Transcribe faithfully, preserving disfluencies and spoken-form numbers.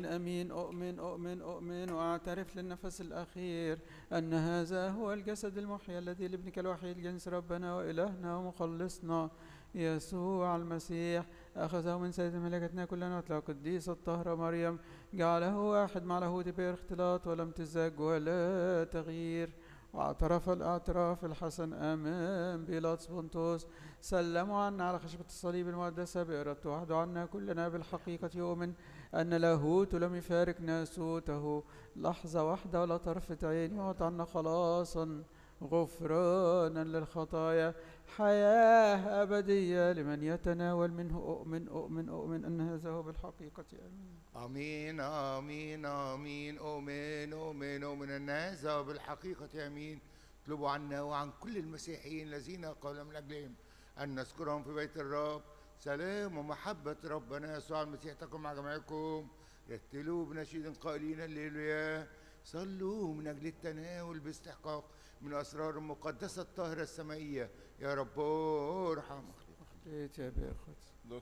آمين آمين. أؤمن أؤمن أؤمن وأعترف للنفس الأخير أن هذا هو الجسد المحيي الذي لابنك الوحيد جنس ربنا وإلهنا ومخلصنا يسوع المسيح أخذه من سيد ملكتنا كلنا وتلا قديس الطاهرة مريم، جعله واحد مع لاهوت بغير اختلاط ولا امتزاج ولا تغيير، واعترف الاعتراف الحسن امام بيلاطس بنطوس، سلموا عنا على خشبة الصليب المقدسة بإرادته وحده عنا كلنا بالحقيقة يؤمن أن لاهوت لم يفارق ناسوته لحظة واحدة ولا طرفة عين، يعطى عنا خلاصا غفرانا للخطايا حياة أبدية لمن يتناول منه. أؤمن أؤمن أؤمن أن هذا هو بالحقيقة. آمين آمين آمين آمين. أؤمن أؤمن أؤمن أن هذا بالحقيقة آمين. اطلبوا عنا وعن كل المسيحيين الذين قال من أجلهم أن نذكرهم في بيت الرب. سلام ومحبة ربنا يسوع المسيح تكن مع جميعكم. رتلوا بنشيد قائلين الليلويا. صلوا من أجل التناول باستحقاق من أسرار المقدسة الطاهرة السمائية. يا رب ارحم أخطيت يا أبي أخت.